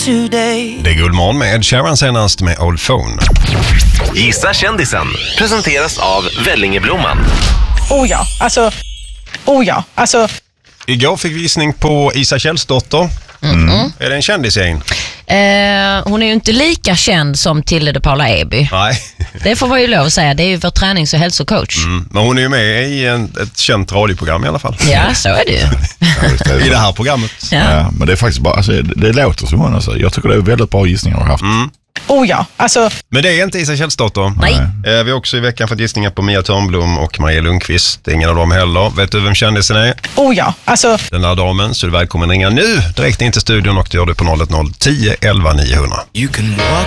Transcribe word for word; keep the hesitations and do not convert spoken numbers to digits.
today. Det är Guldmorgon med Ed Sheeran senast med Old Phone. Gissa kändisen presenteras av Vellingeblomman. Oh ja, alltså... Oh ja, alltså... Igår fick vi gissning på Isa Källsdotter. Mm. Är det en kändisgäng? Eh, hon är ju inte lika känd som Tilde de Paula Eby. Nej. Det får man ju lov att säga. Det är ju vår tränings- och hälsocoach. Mm. Men hon är ju med i en, ett känt radioprogram i alla fall. Ja, så är det ju. Ja, I det här programmet. Ja. Ja, men det är faktiskt bara, alltså, det, det låter som hon. Alltså. Jag tycker det är väldigt bra gissningar vi har haft. Mm. Oh ja, alltså... Men det är inte Isa Källsdotter. Nej. Eh, vi har också i veckan fått gissningar på Mia Törnblom och Maria Lundqvist. Det är ingen av dem heller. Vet du vem kändisen är? Oh ja, alltså... Den där damen. Så du är välkommen ringa nu direkt in till studion och du gör det på noll ett noll tio elva niohundra. You can walk